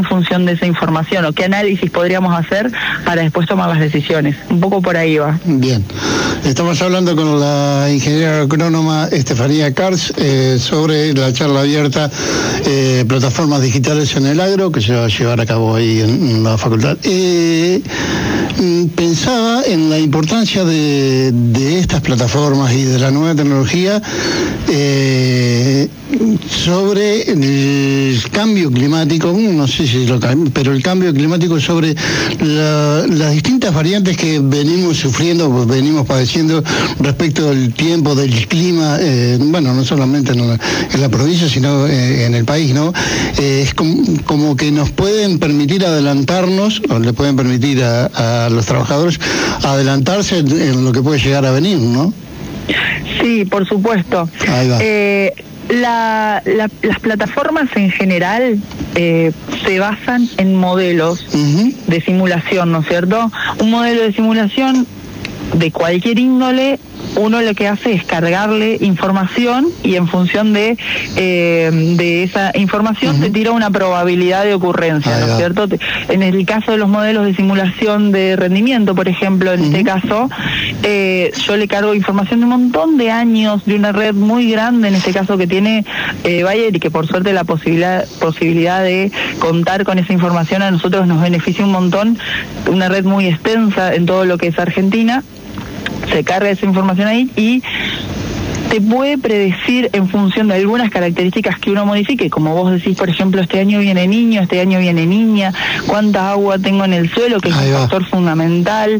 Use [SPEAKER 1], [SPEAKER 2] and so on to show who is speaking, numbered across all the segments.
[SPEAKER 1] en función de esa información, o qué análisis podríamos hacer para después tomar las decisiones. Un poco por ahí va.
[SPEAKER 2] Bien. Estamos hablando con la ingeniera agrónoma Estefanía Karst sobre la charla abierta Plataformas Digitales en el Agro, que se va a llevar a cabo ahí en la facultad. Pensaba en la importancia de estas plataformas y de la nueva tecnología sobre el cambio climático, no sé si pero el cambio climático sobre las distintas variantes que venimos sufriendo, venimos padeciendo respecto del tiempo, del clima, bueno, no solamente en la provincia, sino en el país, ¿no? Es como que nos pueden permitir adelantarnos, o le pueden permitir a los trabajadores adelantarse en lo que puede llegar a venir, ¿no?
[SPEAKER 1] Sí, por supuesto.
[SPEAKER 2] Ahí va.
[SPEAKER 1] Las plataformas en general se basan en modelos de simulación, ¿no es cierto? Un modelo de simulación de cualquier índole, uno lo que hace es cargarle información y en función de esa información te tira una probabilidad de ocurrencia, ¿no es cierto? En el caso de los modelos de simulación de rendimiento, por ejemplo, en este caso, yo le cargo información de un montón de años, de una red muy grande, en este caso que tiene Bayer, y que por suerte la posibilidad de contar con esa información a nosotros nos beneficia un montón, una red muy extensa en todo lo que es Argentina. Se carga esa información ahí y te puede predecir en función de algunas características que uno modifique, como vos decís, por ejemplo, este año viene niño, este año viene niña, cuánta agua tengo en el suelo, que es un factor fundamental,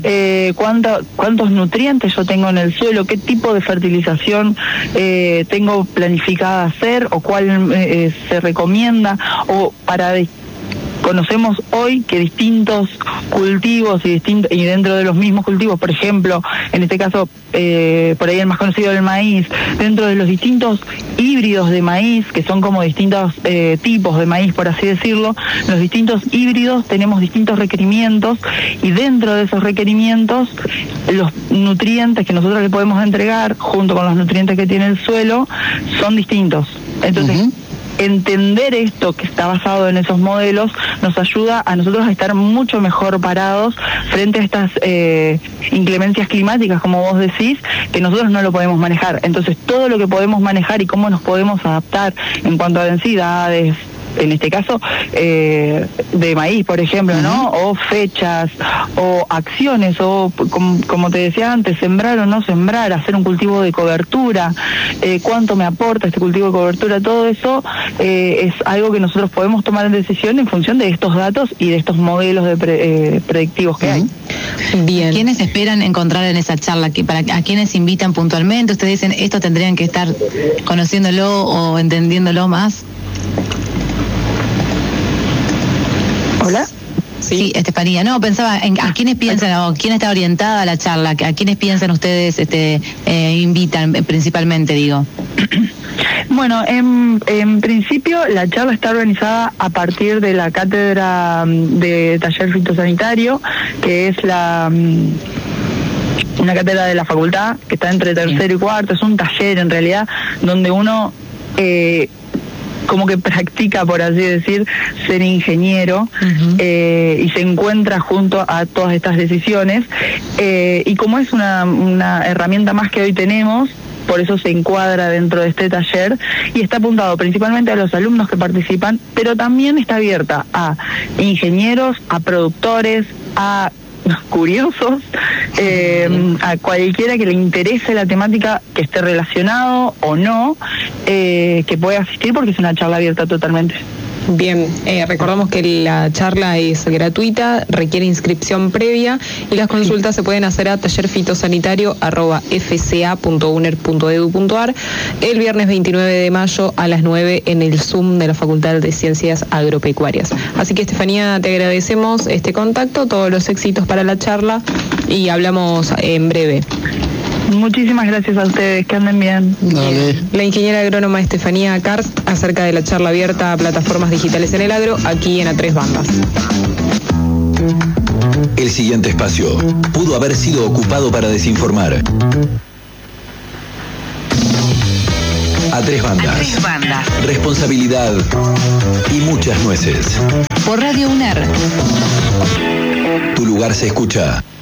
[SPEAKER 1] cuántos nutrientes yo tengo en el suelo, qué tipo de fertilización tengo planificada hacer, o cuál se recomienda, o para conocemos hoy que distintos cultivos y dentro de los mismos cultivos, por ejemplo, en este caso, por ahí el más conocido del maíz, dentro de los distintos híbridos de maíz, que son como distintos tipos de maíz, por así decirlo, los distintos híbridos tenemos distintos requerimientos, y dentro de esos requerimientos, los nutrientes que nosotros le podemos entregar, junto con los nutrientes que tiene el suelo, son distintos. Entonces, entender esto que está basado en esos modelos nos ayuda a nosotros a estar mucho mejor parados frente a estas inclemencias climáticas, como vos decís, que nosotros no lo podemos manejar. Entonces, todo lo que podemos manejar y cómo nos podemos adaptar en cuanto a densidades, en este caso, de maíz, por ejemplo, ¿no? O fechas, o acciones, o como te decía antes, sembrar o no sembrar, hacer un cultivo de cobertura, cuánto me aporta este cultivo de cobertura, todo eso es algo que nosotros podemos tomar en decisión en función de estos datos y de estos modelos de predictivos que hay.
[SPEAKER 3] Bien. ¿Quiénes esperan encontrar en esa charla? ¿A quiénes invitan puntualmente? ¿Ustedes dicen esto tendrían que estar conociéndolo o entendiéndolo más?
[SPEAKER 1] ¿Hola?
[SPEAKER 3] Sí, Estefanía. No, pensaba en a quiénes piensan, o quién está orientada a la charla, a quiénes piensan ustedes invitan principalmente, digo.
[SPEAKER 1] Bueno, en principio la charla está organizada a partir de la cátedra de taller fitosanitario, que es una cátedra de la facultad que está entre tercero y cuarto. Es un taller en realidad donde uno como que practica, por así decir, ser ingeniero y se encuentra junto a todas estas decisiones, y como es una herramienta más que hoy tenemos, por eso se encuadra dentro de este taller y está apuntado principalmente a los alumnos que participan, pero también está abierta a ingenieros, a productores, a curiosos, a cualquiera que le interese la temática, que esté relacionado o no, que pueda asistir, porque es una charla abierta totalmente.
[SPEAKER 4] Bien, recordamos que la charla es gratuita, requiere inscripción previa y las consultas se pueden hacer a tallerfitosanitario@fca.uner.edu.ar el viernes 29 de mayo a las 9 en el Zoom de la Facultad de Ciencias Agropecuarias. Así que, Estefanía, te agradecemos este contacto, todos los éxitos para la charla y hablamos en breve.
[SPEAKER 1] Muchísimas gracias a ustedes, que anden bien.
[SPEAKER 4] La ingeniera agrónoma Estefanía Karst acerca de la charla abierta a plataformas digitales en el agro, aquí en A Tres Bandas.
[SPEAKER 5] El siguiente espacio pudo haber sido ocupado para desinformar. A Tres Bandas.
[SPEAKER 3] A Tres Bandas.
[SPEAKER 5] Responsabilidad y muchas nueces.
[SPEAKER 3] por Radio UNER.
[SPEAKER 5] Tu lugar se escucha.